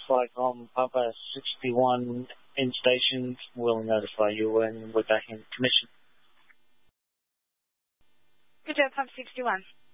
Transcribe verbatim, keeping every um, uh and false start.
Flight from Papa sixty-one in station. We'll notify you when we're back in commission. Good job, Papa sixty-one.